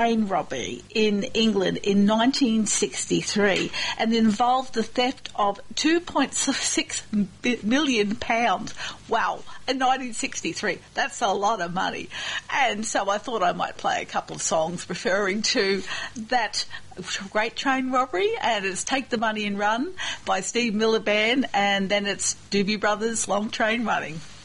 train robbery in England in 1963 and involved the theft of £2.6 million. Wow, in 1963. That's a lot of money. And so I thought I might play a couple of songs referring to that great train robbery, and it's Take the Money and Run by Steve Miller Band, and then it's Doobie Brothers' Long Train Running.